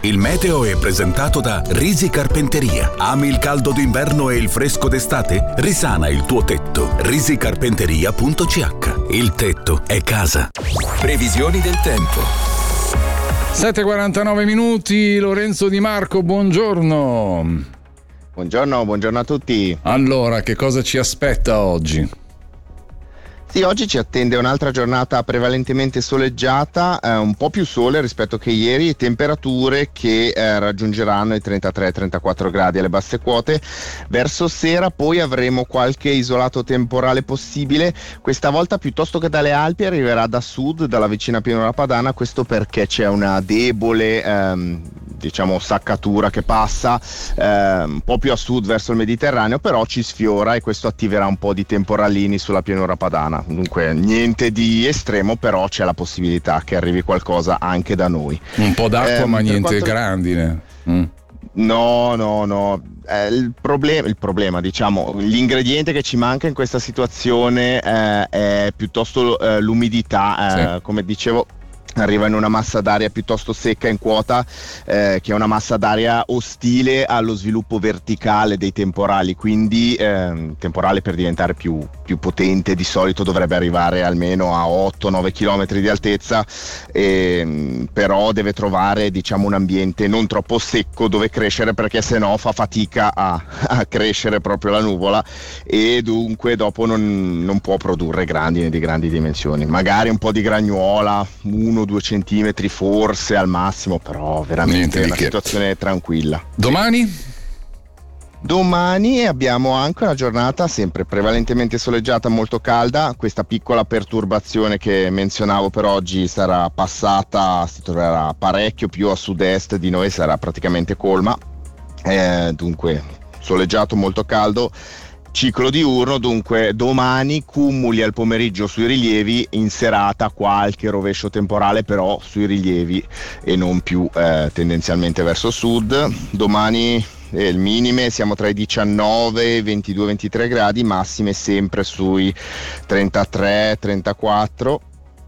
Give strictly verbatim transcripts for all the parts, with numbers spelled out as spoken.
Il meteo è presentato da Risi Carpenteria. Ami il caldo d'inverno e il fresco d'estate? Risana il tuo tetto. risicarpenteria punto c h. Il tetto è casa. Previsioni del tempo. sette e quarantanove minuti, Lorenzo Di Marco, buongiorno. Buongiorno, buongiorno a tutti. Allora, che cosa ci aspetta oggi? Sì, oggi ci attende un'altra giornata prevalentemente soleggiata, eh, un po' più sole rispetto che ieri, temperature che eh, raggiungeranno i trentatré trentaquattro gradi alle basse quote. Verso sera poi avremo qualche isolato temporale possibile, questa volta piuttosto che dalle Alpi arriverà da sud, dalla vicina pianura padana, questo perché c'è una debole ehm, diciamo saccatura che passa eh, un po' più a sud verso il Mediterraneo, però ci sfiora e questo attiverà un po' di temporalini sulla pianura padana. Dunque niente di estremo, però c'è la possibilità che arrivi qualcosa anche da noi. Un po' d'acqua, eh, ma niente quanto... grandine. Mm. No, no, no. Eh, il, problem- il problema, diciamo, l'ingrediente che ci manca in questa situazione eh, è piuttosto eh, l'umidità. Eh, sì. Come dicevo, arriva in una massa d'aria piuttosto secca in quota, eh, che è una massa d'aria ostile allo sviluppo verticale dei temporali, quindi eh, temporale per diventare più, più potente di solito dovrebbe arrivare almeno a otto nove chilometri di altezza, eh, però deve trovare diciamo un ambiente non troppo secco dove crescere, perché sennò fa fatica a, a crescere proprio la nuvola e dunque dopo non, non può produrre grandine di grandi dimensioni. Magari un po' di gragnuola, uno due centimetri forse al massimo, però veramente è una situazione tranquilla. Domani? Domani abbiamo anche una giornata sempre prevalentemente soleggiata, molto calda. Questa piccola perturbazione che menzionavo per oggi sarà passata, si troverà parecchio più a sud-est di noi, sarà praticamente colma, eh, dunque soleggiato, molto caldo. Ciclo diurno, dunque domani cumuli al pomeriggio sui rilievi, in serata qualche rovescio temporale però sui rilievi e non più eh, tendenzialmente verso sud. Domani eh, il minime siamo tra i diciannove, ventidue, ventitré gradi, massime sempre sui trentatré trentaquattro.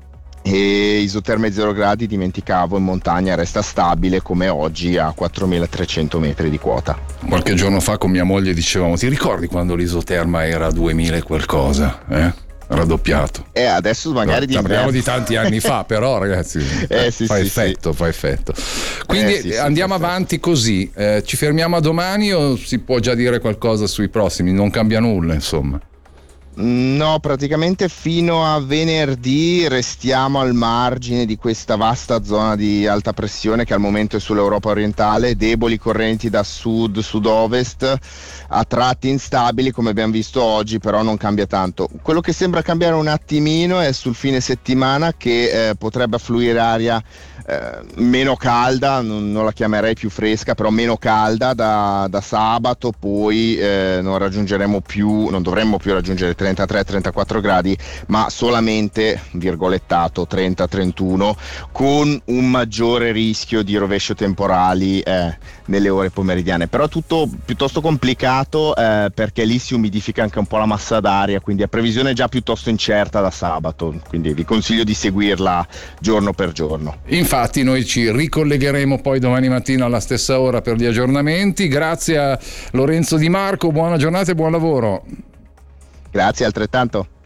E isoterme zero gradi, dimenticavo, in montagna resta stabile come oggi a quattromilatrecento metri di quota. Qualche giorno fa con mia moglie dicevamo: ti ricordi quando l'isoterma era duemila e qualcosa? Eh? Raddoppiato. Eh, adesso magari di parliamo di tanti anni fa, però ragazzi eh, sì, fa sì, effetto, sì. fa effetto. Quindi eh, sì, andiamo sì, avanti così. Eh, ci fermiamo a domani o si può già dire qualcosa sui prossimi? Non cambia nulla, insomma. No, praticamente fino a venerdì restiamo al margine di questa vasta zona di alta pressione che al momento è sull'Europa orientale, deboli correnti da sud, sud-ovest, a tratti instabili come abbiamo visto oggi, però non cambia tanto. Quello che sembra cambiare un attimino è sul fine settimana, che eh, potrebbe affluire aria eh, meno calda, non, non la chiamerei più fresca, però meno calda da, da sabato, poi eh, non raggiungeremo più, non dovremmo più raggiungere trentatré trentaquattro gradi, ma solamente virgolettato trenta trentuno, con un maggiore rischio di rovescio temporali eh, nelle ore pomeridiane. Però tutto piuttosto complicato eh, perché lì si umidifica anche un po' la massa d'aria, quindi è previsione già piuttosto incerta da sabato, quindi vi consiglio di seguirla giorno per giorno. Infatti noi ci ricollegheremo poi domani mattina alla stessa ora per gli aggiornamenti. Grazie a Lorenzo Di Marco, buona giornata e buon lavoro. Grazie, altrettanto.